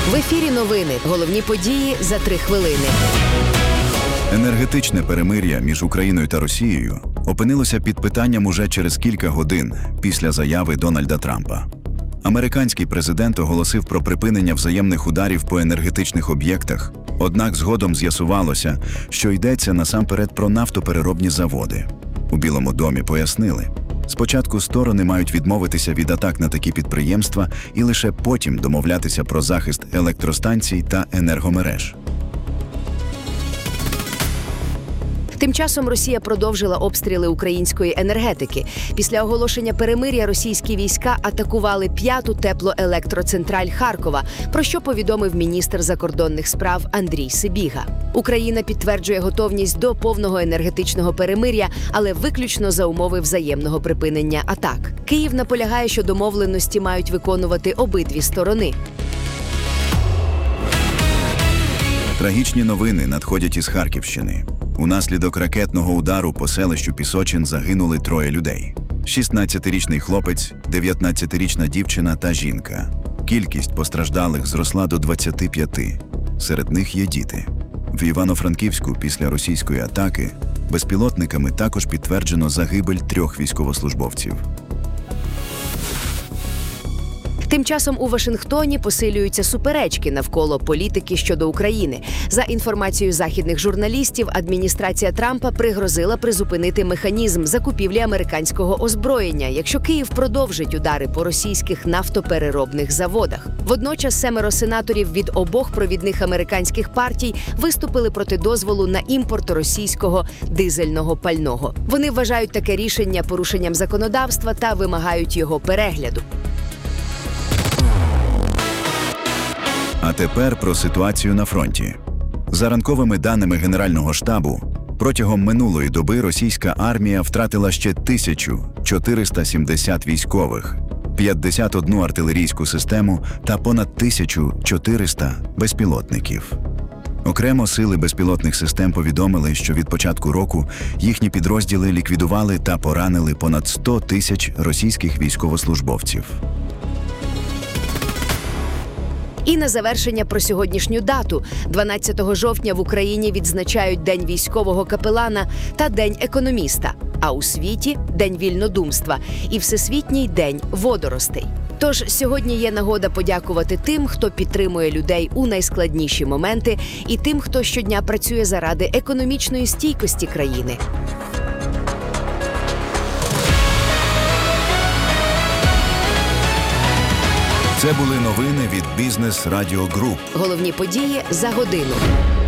В ефірі новини. Головні події за 3 хвилини. Енергетичне перемир'я між Україною та Росією опинилося під питанням уже через кілька годин після заяви Дональда Трампа. Американський президент оголосив про припинення взаємних ударів по енергетичних об'єктах, однак згодом з'ясувалося, що йдеться насамперед про нафтопереробні заводи. У Білому домі пояснили, спочатку сторони мають відмовитися від атак на такі підприємства і лише потім домовлятися про захист електростанцій та енергомереж. Тим часом Росія продовжила обстріли української енергетики. Після оголошення перемир'я російські війська атакували 5-ту теплоелектроцентраль Харкова, про що повідомив міністр закордонних справ Андрій Сибіга. Україна підтверджує готовність до повного енергетичного перемир'я, але виключно за умови взаємного припинення атак. Київ наполягає, що домовленості мають виконувати обидві сторони. Трагічні новини надходять із Харківщини. Унаслідок ракетного удару по селищу Пісочин загинули 3 людей. 16-річний хлопець, 19-річна дівчина та жінка. Кількість постраждалих зросла до 25. Серед них є діти. В Івано-Франківську після російської атаки безпілотниками також підтверджено загибель 3 військовослужбовців. Тим часом у Вашингтоні посилюються суперечки навколо політики щодо України. За інформацією західних журналістів, адміністрація Трампа пригрозила призупинити механізм закупівлі американського озброєння, якщо Київ продовжить удари по російських нафтопереробних заводах. Водночас 7 сенаторів від обох провідних американських партій виступили проти дозволу на імпорт російського дизельного пального. Вони вважають таке рішення порушенням законодавства та вимагають його перегляду. А тепер про ситуацію на фронті. За ранковими даними Генерального штабу, протягом минулої доби російська армія втратила ще 1470 військових, 51 артилерійську систему та понад 1400 безпілотників. Окремо сили безпілотних систем повідомили, що від початку року їхні підрозділи ліквідували та поранили понад 100 тисяч російських військовослужбовців. І на завершення про сьогоднішню дату. 12 жовтня в Україні відзначають День військового капелана та День економіста, а у світі – День вільнодумства і Всесвітній день водоростей. Тож сьогодні є нагода подякувати тим, хто підтримує людей у найскладніші моменти, і тим, хто щодня працює заради економічної стійкості країни. Це були новини від Бізнес Радіо Груп. Головні події за годину.